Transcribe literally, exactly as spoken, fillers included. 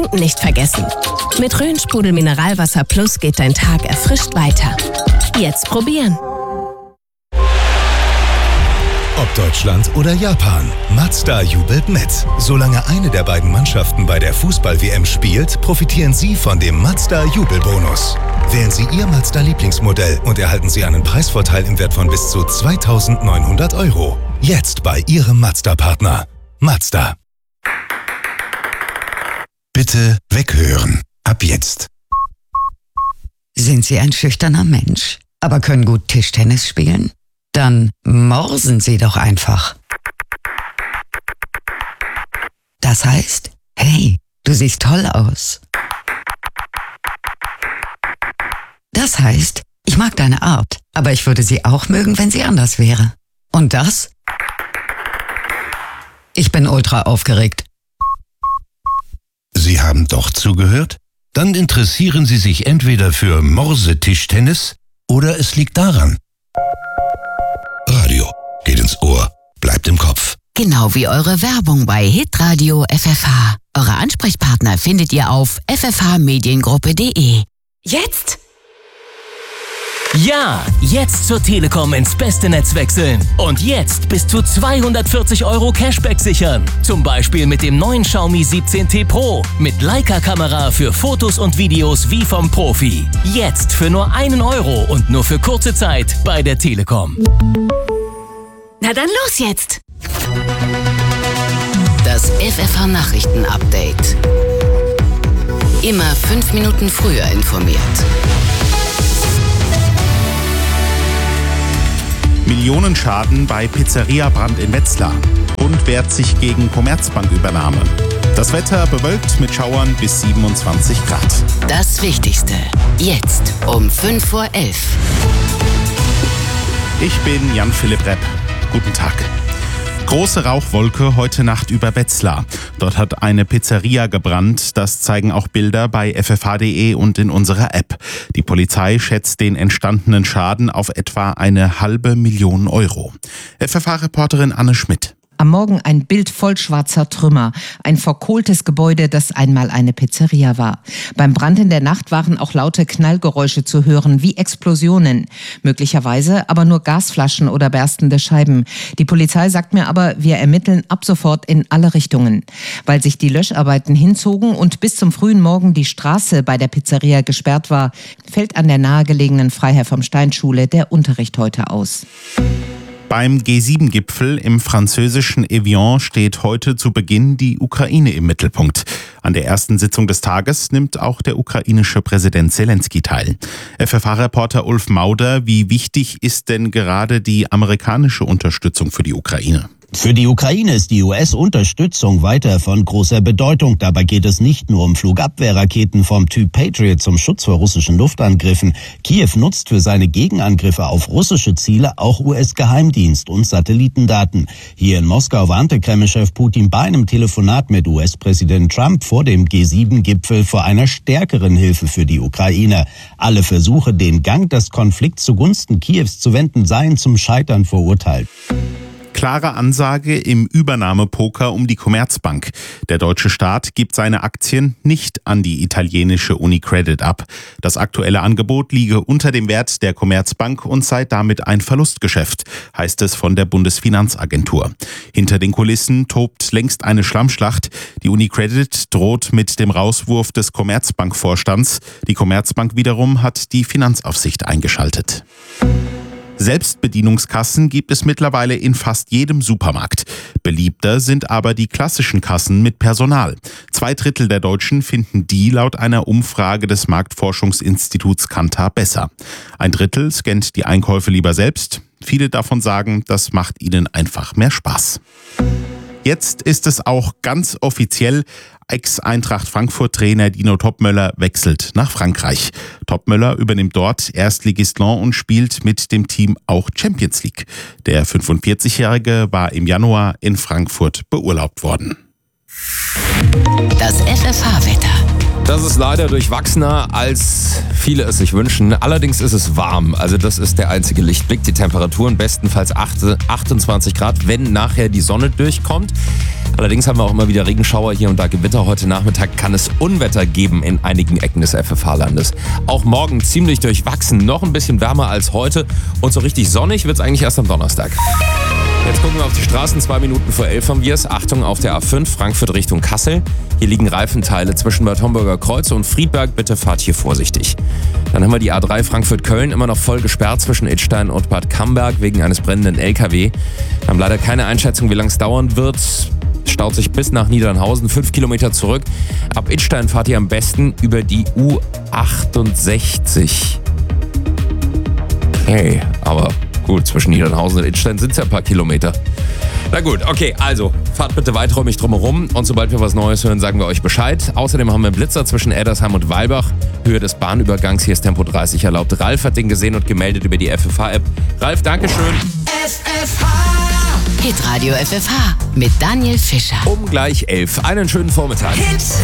Trinken nicht vergessen. Mit Rhön-Sprudel Mineralwasser Plus geht dein Tag erfrischt weiter. Jetzt probieren. Ob Deutschland oder Japan, Mazda jubelt mit. Solange eine der beiden Mannschaften bei der Fußball-W M spielt, profitieren Sie von dem Mazda-Jubelbonus. Wählen Sie Ihr Mazda-Lieblingsmodell und erhalten Sie einen Preisvorteil im Wert von bis zu zweitausendneunhundert Euro. Jetzt bei Ihrem Mazda-Partner. Mazda. Bitte weghören. Ab jetzt. Sind Sie ein schüchterner Mensch, aber können gut Tischtennis spielen? Dann morsen Sie doch einfach. Das heißt, hey, du siehst toll aus. Das heißt, ich mag deine Art, aber ich würde sie auch mögen, wenn sie anders wäre. Und das? Ich bin ultra aufgeregt. Sie haben doch zugehört? Dann interessieren Sie sich entweder für Morse-Tischtennis oder es liegt daran. Radio geht ins Ohr, bleibt im Kopf. Genau wie eure Werbung bei Hitradio F F H. Eure Ansprechpartner findet ihr auf f f h mediengruppe punkt de. Jetzt? Ja, jetzt zur Telekom ins beste Netz wechseln. Und jetzt bis zu zweihundertvierzig Euro Cashback sichern. Zum Beispiel mit dem neuen Xiaomi siebzehn T Pro. Mit Leica-Kamera für Fotos und Videos wie vom Profi. Jetzt für nur einen Euro und nur für kurze Zeit bei der Telekom. Na dann los jetzt! Das F F H-Nachrichten-Update. Immer fünf Minuten früher informiert. Millionenschaden bei Pizzeria-Brand in Wetzlar. Bund wehrt sich gegen Commerzbank-Übernahme. Das Wetter bewölkt mit Schauern bis siebenundzwanzig Grad. Das Wichtigste. Jetzt um fünf vor elf. Ich bin Jan-Philipp Repp. Guten Tag. Große Rauchwolke heute Nacht über Wetzlar. Dort hat eine Pizzeria gebrannt. Das zeigen auch Bilder bei f f h punkt de und in unserer App. Die Polizei schätzt den entstandenen Schaden auf etwa eine halbe Million Euro. F F H-Reporterin Anne Schmidt. Am Morgen ein Bild voll schwarzer Trümmer. Ein verkohltes Gebäude, das einmal eine Pizzeria war. Beim Brand in der Nacht waren auch laute Knallgeräusche zu hören, wie Explosionen. Möglicherweise aber nur Gasflaschen oder berstende Scheiben. Die Polizei sagt mir aber, wir ermitteln ab sofort in alle Richtungen. Weil sich die Löscharbeiten hinzogen und bis zum frühen Morgen die Straße bei der Pizzeria gesperrt war, fällt an der nahegelegenen Freiherr vom Stein-Schule der Unterricht heute aus. Beim G sieben Gipfel im französischen Evian steht heute zu Beginn die Ukraine im Mittelpunkt. An der ersten Sitzung des Tages nimmt auch der ukrainische Präsident Zelensky teil. F F H-Reporter Ulf Mauder, wie wichtig ist denn gerade die amerikanische Unterstützung für die Ukraine? Für die Ukraine ist die U S-Unterstützung weiter von großer Bedeutung. Dabei geht es nicht nur um Flugabwehrraketen vom Typ Patriot zum Schutz vor russischen Luftangriffen. Kiew nutzt für seine Gegenangriffe auf russische Ziele auch U S-Geheimdienst und Satellitendaten. Hier in Moskau warnte Kreml-Chef Putin bei einem Telefonat mit U S-Präsident Trump vor dem G sieben Gipfel vor einer stärkeren Hilfe für die Ukraine. Alle Versuche, den Gang des Konflikts zugunsten Kiews zu wenden, seien zum Scheitern verurteilt. Klare Ansage im Übernahmepoker um die Commerzbank. Der deutsche Staat gibt seine Aktien nicht an die italienische UniCredit ab. Das aktuelle Angebot liege unter dem Wert der Commerzbank und sei damit ein Verlustgeschäft, heißt es von der Bundesfinanzagentur. Hinter den Kulissen tobt längst eine Schlammschlacht. Die UniCredit droht mit dem Rauswurf des Commerzbank-Vorstands. Die Commerzbank wiederum hat die Finanzaufsicht eingeschaltet. Selbstbedienungskassen gibt es mittlerweile in fast jedem Supermarkt. Beliebter sind aber die klassischen Kassen mit Personal. Zwei Drittel der Deutschen finden die laut einer Umfrage des Marktforschungsinstituts Kantar besser. Ein Drittel scannt die Einkäufe lieber selbst. Viele davon sagen, das macht ihnen einfach mehr Spaß. Jetzt ist es auch ganz offiziell. Ex-Eintracht Frankfurt-Trainer Dino Topmöller wechselt nach Frankreich. Topmöller übernimmt dort Erstligist Lens und spielt mit dem Team auch Champions League. Der fünfundvierzigjährige war im Januar in Frankfurt beurlaubt worden. Das F F H-Wetter. Das ist leider durchwachsener, als viele es sich wünschen. Allerdings ist es warm. Also das ist der einzige Lichtblick. Die Temperaturen bestenfalls achtundzwanzig Grad, wenn nachher die Sonne durchkommt. Allerdings haben wir auch immer wieder Regenschauer, hier und da Gewitter. Heute Nachmittag kann es Unwetter geben in einigen Ecken des F F H-Landes. Auch morgen ziemlich durchwachsen, noch ein bisschen wärmer als heute. Und so richtig sonnig wird es eigentlich erst am Donnerstag. Jetzt gucken wir auf die Straßen. Zwei Minuten vor elf haben wir es. Achtung auf der A fünf, Frankfurt Richtung Kassel. Hier liegen Reifenteile zwischen Bad Homburger Kreuz und Friedberg. Bitte fahrt hier vorsichtig. Dann haben wir die A drei Frankfurt-Köln immer noch voll gesperrt zwischen Idstein und Bad Camberg wegen eines brennenden L K W. Wir haben leider keine Einschätzung, wie lange es dauern wird. Staut sich bis nach Niedernhausen, fünf Kilometer zurück. Ab Idstein fahrt ihr am besten über die U achtundsechzig. Okay, aber gut, zwischen Niedernhausen und Idstein sind es ja ein paar Kilometer. Na gut, okay, also fahrt bitte weiträumig drumherum und sobald wir was Neues hören, sagen wir euch Bescheid. Außerdem haben wir einen Blitzer zwischen Eddersheim und Weilbach. Höhe des Bahnübergangs, hier ist Tempo dreißig erlaubt. Ralf hat den gesehen und gemeldet über die F F H-App. Ralf, Dankeschön. F F H Hitradio F F H mit Daniel Fischer. Um gleich elf. Einen schönen Vormittag. Hit